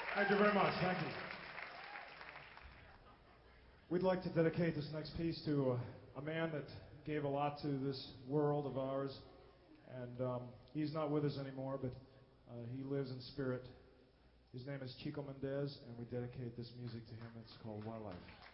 Thank you very much. Thank you. We'd like to dedicate this next piece to a man that gave a lot to this world of ours. And he's not with us anymore, but he lives in spirit. His name is Chico Mendez, and we dedicate this music to him. It's called Wildlife.